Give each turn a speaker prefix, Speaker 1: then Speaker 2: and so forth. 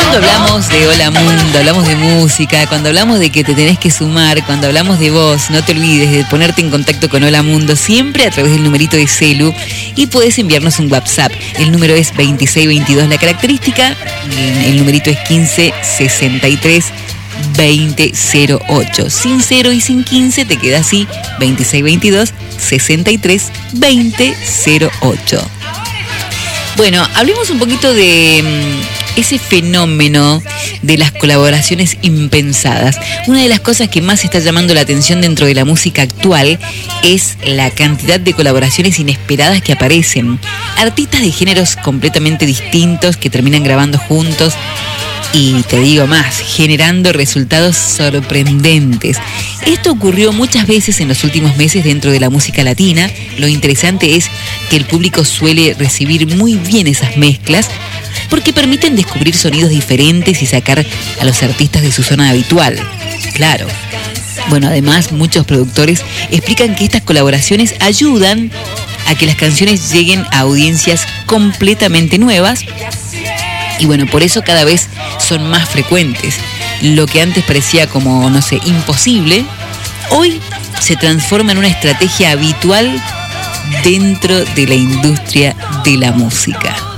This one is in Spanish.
Speaker 1: Cuando hablamos de Hola Mundo, hablamos de música, cuando hablamos de que te tenés que sumar, cuando hablamos de vos, no te olvides de ponerte en contacto con Hola Mundo, siempre a través del numerito de celu, y podés enviarnos un WhatsApp. El número es 2622, la característica, el numerito es 1563 2008. Sin 0 y sin 15 te queda así, 2622 63 2008. Bueno, hablemos un poquito de ese fenómeno de las colaboraciones impensadas. Una de las cosas que más está llamando la atención dentro de la música actual es la cantidad de colaboraciones inesperadas que aparecen. Artistas de géneros completamente distintos que terminan grabando juntos y, te digo más, generando resultados sorprendentes. Esto ocurrió muchas veces en los últimos meses dentro de la música latina. Lo interesante es que el público suele recibir muy bien esas mezclas porque permiten descubrir sonidos diferentes y sacar a los artistas de su zona habitual. Claro. Bueno, además, muchos productores explican que estas colaboraciones ayudan a que las canciones lleguen a audiencias completamente nuevas. Y bueno, por eso cada vez son más frecuentes. Lo que antes parecía como, no sé, imposible, hoy se transforma en una estrategia habitual dentro de la industria de la música.